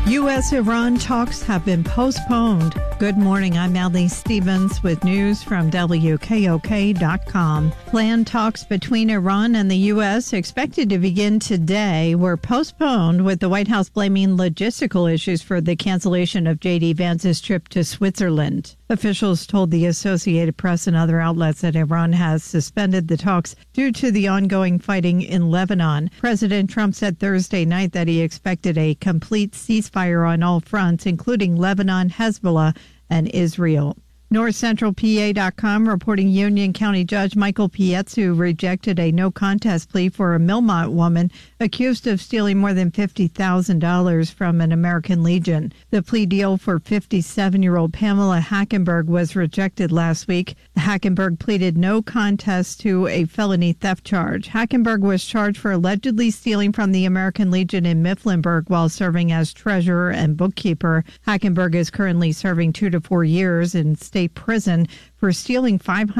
U.S.-Iran talks have been postponed. Good morning, I'm Allie Stevens with news from WKOK.com. Planned talks between Iran and the U.S. expected to begin today were postponed, with the White House blaming logistical issues for the cancellation of J.D. Vance's trip to Switzerland. Officials told the Associated Press and other outlets that Iran has suspended the talks due to the ongoing fighting in Lebanon. President Trump said Thursday night that he expected a complete ceasefire on all fronts, including Lebanon, Hezbollah, and Israel. NorthCentralPA.com reporting Union County Judge Michael Pietzu rejected a no-contest plea for a Millmont woman accused of stealing more than $50,000 from an American Legion. The plea deal for 57-year-old Pamela Hackenberg was rejected last week. Hackenberg pleaded no contest to a felony theft charge. Hackenberg was charged for allegedly stealing from the American Legion in Mifflinburg while serving as treasurer and bookkeeper. Hackenberg is currently serving 2 to 4 years in state prison for stealing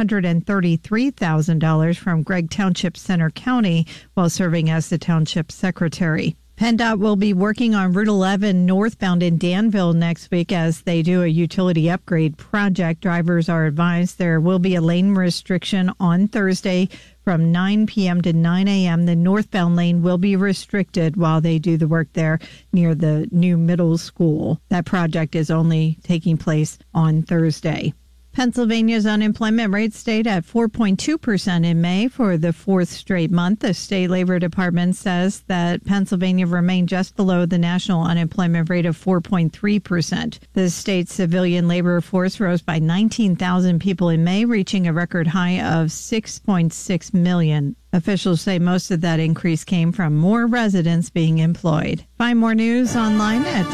$533,000 from Gregg Township Center County while serving as the township secretary. PennDOT will be working on Route 11 northbound in Danville next week as they do a utility upgrade project. Drivers are advised there will be a lane restriction on Thursday from 9 p.m. to 9 a.m. The northbound lane will be restricted while they do the work there near the new middle school. That project is only taking place on Thursday. Pennsylvania's unemployment rate stayed at 4.2% in May for the fourth straight month. The state labor department says that Pennsylvania remained just below the national unemployment rate of 4.3%. The state's civilian labor force rose by 19,000 people in May, reaching a record high of 6.6 million. Officials say most of that increase came from more residents being employed. Find more news online at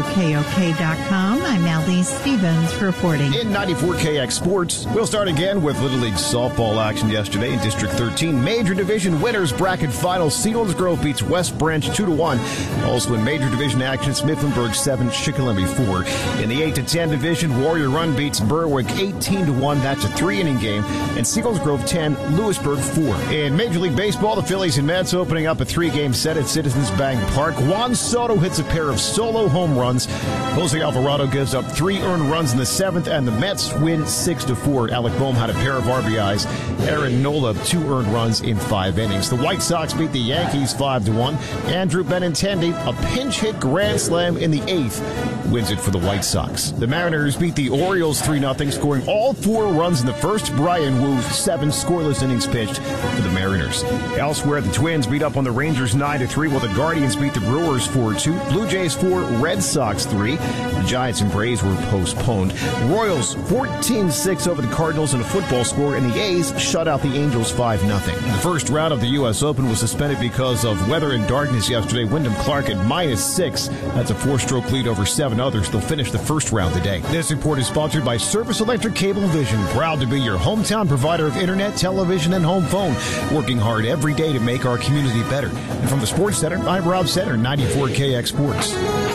WKOK.com. I'm Allie Stevens reporting. In 94KX Sports, we'll start again with Little League softball action yesterday in District 13. Major Division winners bracket final. Selinsgrove beats West Branch 2-1. Also in Major Division action, Mifflinburg 7, Shikellamy 4. In the 8-10 division, Warrior Run beats Berwick 18-1. That's a 3-inning game. And Selinsgrove 10, Lewisburg 4. In Major League Baseball, the Phillies and Mets opening up a 3-game set at Citizens Bank Park. Juan Soto hits a pair of solo home runs. Jose Alvarado gives up 3 earned runs in the 7th, and the Mets win 6-4. Alec Boehm had a pair of RBIs. Aaron Nola 2 earned runs in 5 innings. The White Sox beat the Yankees 5-1. Andrew Benintendi, a pinch hit grand slam in the 8th, wins it for the White Sox. The Mariners beat the Orioles 3-0, scoring all 4 runs in the first. Brian Woo's 7 scoreless innings pitched for the Mariners. Elsewhere, the Twins beat up on the Rangers 9-3, while the Guardians beat the Brewers 4-2. Blue Jays 4, Red Sox 3. The Giants and Braves were postponed. Royals 14-6 over the Cardinals in a football score, and the A's shut out the Angels 5-0. The first round of the U.S. Open was suspended because of weather and darkness yesterday. Wyndham Clark at -6. That's a 4-stroke lead over 7 others. They'll finish the first round today. This report is sponsored by Service Electric Cablevision, proud to be your hometown provider of internet, television, and home phone. Working hard every day to make our community better. And from the Sports Center, I'm Rob Center, 94KX Sports.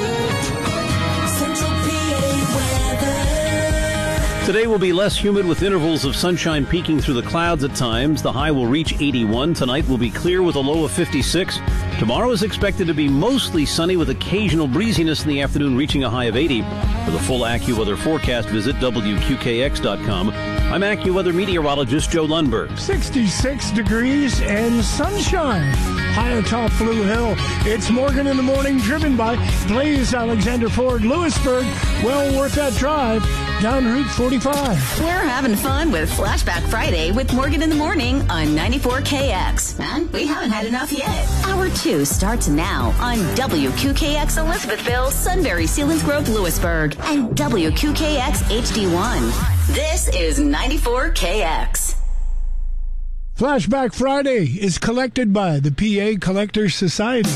Today will be less humid with intervals of sunshine peeking through the clouds at times. The high will reach 81. Tonight will be clear with a low of 56. Tomorrow is expected to be mostly sunny with occasional breeziness in the afternoon, reaching a high of 80. For the full AccuWeather forecast, visit WQKX.com. I'm AccuWeather meteorologist Joe Lundberg. 66 degrees and sunshine high atop Blue Hill. It's Morgan in the Morning, driven by Blaze Alexander Ford, Lewisburg. Well worth that drive down Route 45. We're having fun with Flashback Friday with Morgan in the Morning on 94KX. And we haven't had enough yet. Hour 2 starts now on WQKX Elizabethville, Sunbury, Selinsgrove, Lewisburg, and WQKX HD1. This is 94KX. Flashback Friday is collected by the PA Collectors Society.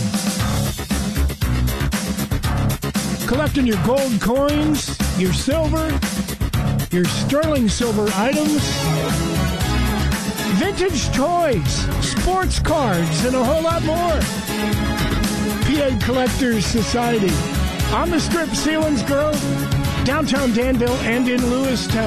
Collecting your gold coins, your silver, your sterling silver items, vintage toys, sports cards, and a whole lot more. PA Collectors Society. On the Strip, Selinsgrove, downtown Danville, and in Lewistown.